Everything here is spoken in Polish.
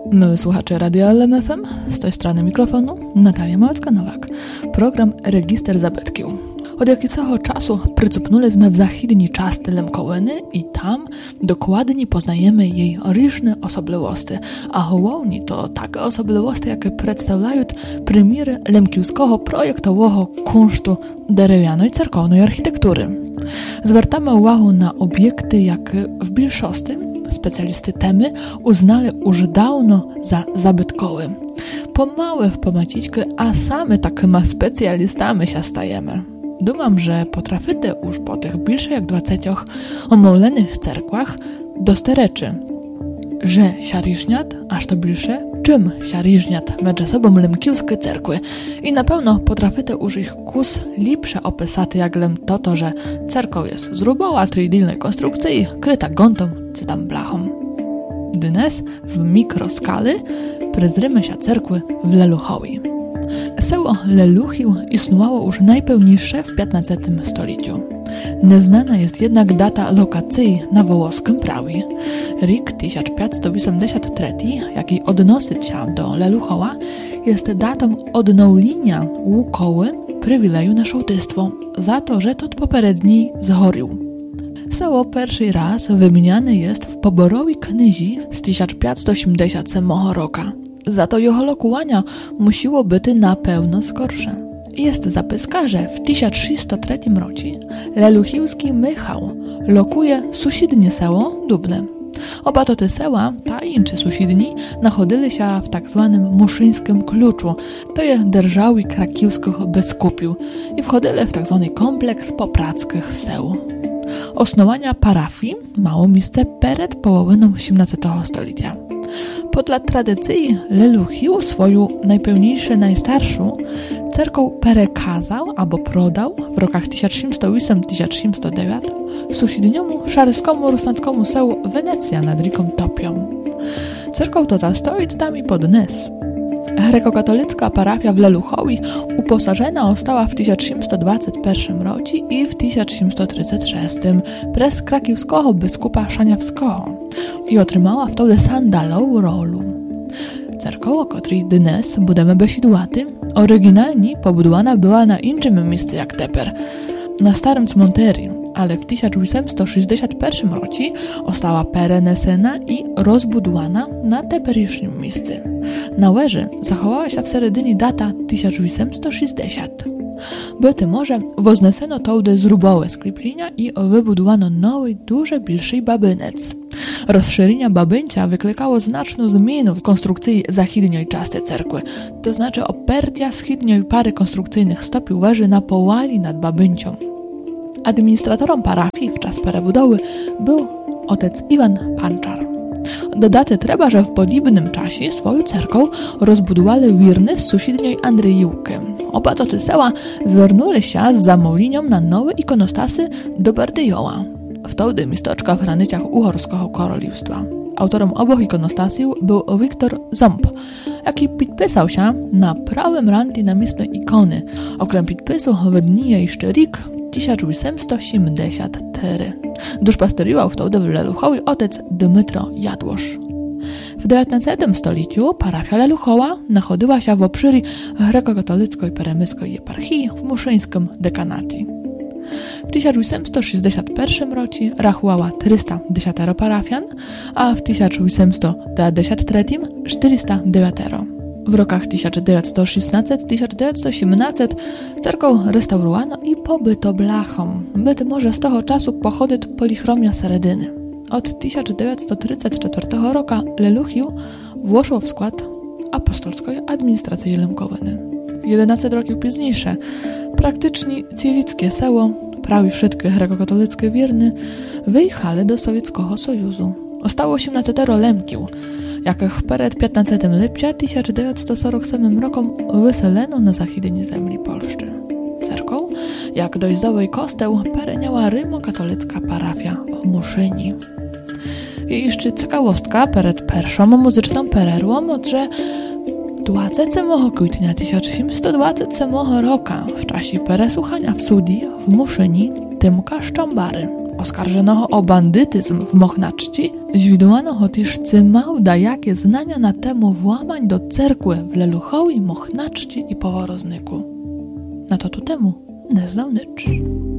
Miły słuchacze Radia LMFM, z tej strony mikrofonu Natalia Małecka-Nowak. Program Register zabytkiů. Od jakiegoś czasu przycupnęliśmy w zachідні части Лемковини i tam dokładnie poznajemy jej różne osobliwości, a głównie to takie osobliwości, jakie przedstawiają premiery lemkiewskiego projektowego kunsztu drewnianej cerkownej architektury. Zwracamy uwagę na obiekty, jakie w większości specjalisty temy uznali już dawno za zabytkowe. Pomałe w pomacićkę, a same takimi specjalistami się stajemy. Dumam, że potrafite już po tych bliżej jak 20 omowlenych cerkłach dostereczy, że siariżniat, aż to bliższe, czym siariżniat między sobą lemkiewskie cerkły i na pewno potrafite już ich kus lepsze opisaty jak lem to, że cerkow jest z ruboła trójdilnej konstrukcji, kryta gontą czy tam blachą. Dnes w mikroskali prezrymy się cerkły w Leluchowi. Seło Leluchił istniało już najpełniejsze w XV stuleciu. Nieznana jest jednak data lokacji na wołoskim prawie. Rok 1583, jaki odnosi się do Leluchowa, jest datą odnowienia Łukoły prywileju na sołtystwo, za to, że tot poprzedni zgorił. Seło pierwszy raz wymieniane jest w poborowej knyzi z 1587 roku. Za to jego lokowania musiło być na pewno skorsze. Jest zapiska, że w 1603 roku leluchiwski Michał lokuje sąsiednie seło Dubne. Oba te seła, ta i inne sąsiedni, nachodzili się w tak zwanym Muszyńskim Kluczu, to jest dzierżawi krakiewskich biskupiów i wchodzili w tak zwany kompleks poprackich seł. Osnowania parafii mało miejsce przed połowiną XVIII stulecia. Podle tradycji Leluchił swoją najpełniejszą, najstarszą cerkow przekazał albo prodał w rokach 1708-1709 sąsiedniemu szaryskomu rusnackomu sełu Wenecja nad Riką Topią. Cerkow ta stoi tam pod dnes. Grekokatolicka parafia w Leluchowi uposażena została w 1721 roku i w 1736 przez krakiewskiego biskupa Szaniawskiego i otrzymała wtedy sandalową rolę. Cerkow, o której dnes budemy besidłaty, oryginalnie pobudowana była na innym miejscu jak teper, na starym cmentarzu, ale w 1861 roku została perenesena i rozbudowana na teperysznym miejscu. Na łeży zachowała się w seredynie data 1860. Być może wozneseno tołdy zrubowe sklepienia i wybudowano nowy, dużo bliższy babynec. Rozszerzenie babyncia wyklikało znaczną zmianę w konstrukcji zachідnej części cerkwy, to znaczy oparcia wschodniej pary konstrukcyjnych stopi łeży na połali nad babyncią. Administratorem parafii w czas przebudowy był otec Iwan Panczar. Dodać trzeba, że w podobnym czasie swoją cerkow rozbudowali wierny z sąsiedniej Andrzejówki. Oba te seła zwernuli się z zamówieniem na nowe ikonostasy do Bardyjoła, wtedy miasteczka w graniczach Uhorskiego Królestwa. Autorem obu ikonostasiów był Wiktor Ząb, jaki podpisał się na prawym randzie namiestnej ikony. Okrem podpisu wydnieje jeszcze rok 1874. Duszpasteriował wtedy w Leluchowi otec Dmytro Jadłosz. W XIX stuleciu parafia Leluchowa nachodziła się w obszarze grekokatolickiej peremyskiej eparchii w muszyńskim dekanacie. W 1861 roku rachowała 310 parafian, a w 1893 409. W rokach 1916-1917 cerkow restaurowano i pobyto blachom. Być może z tego czasu pochodzi polichromia seredyny. Od 1934 roku Leluchił włożył w skład apostolskiej administracji Lemkowiny. 11 roków później praktycznie cielickie seło, prawie wszystkie grekokatolickie wierny, wyjechali do Sowieckiego Sojuzu. Ostało 18 Lemkiów, jakich przed 15 lipca 1947 roku wyseleno na zachідnej ziemi Polszczy. Cerkow, jak dojrzały kosteł, pereniała rymokatolicka parafia w Muszyni. I jeszcze ciekawostka przed pierwszą muzyczną pererwą, że 27 kwietnia 1727 roku w czasie peresłuchania w Sudii w Muszyni Tymka Szczambary oskarżonego o bandytyzm w Mochnaczci, zwiduano hotyżcy mał dajakie znania na temu włamań do cerkły w Leluchowi, Mochnaczci i Poworoznyku. Na to tu temu nie znał nycz.